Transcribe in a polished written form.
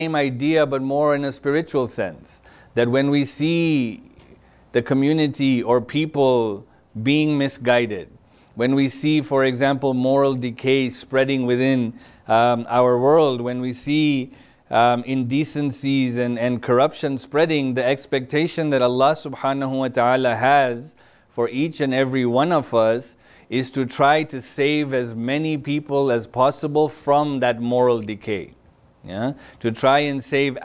same idea, but more in a spiritual sense. That when we see the community or people being misguided, when we see, for example, moral decay spreading within our world, when we see indecencies and corruption spreading, the expectation that Allah subhanahu wa ta'ala has for each and every one of us is to try to save as many people as possible from that moral decay. Yeah? To try and save